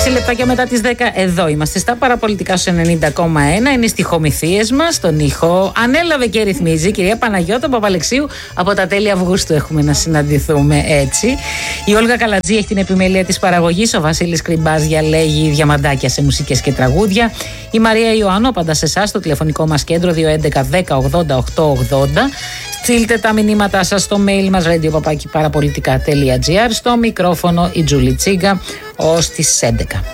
6 λεπτάκια μετά τις 10 εδώ είμαστε στα παραπολιτικά στο 90,1. Είναι οι στιχομυθίες μας στον ήχο. Ανέλαβε και ρυθμίζει η κυρία Παναγιώτα Παπαλεξίου. Από τα τέλη Αυγούστου έχουμε να συναντηθούμε έτσι. Η Όλγα Καλατζή έχει την επιμέλεια της παραγωγής. Ο Βασίλης Κρυμπάς διαλέγει διαμαντάκια σε μουσικές και τραγούδια. Η Μαρία Ιωάννου απαντά σε εσάς στο τηλεφωνικό μας κέντρο 211 10 80 880. Στείλτε τα μηνύματά σας στο mail μας radio@parapolitica.gr. Στο μικρόφωνο η Τζούλη Τσίγκα ως τις 11.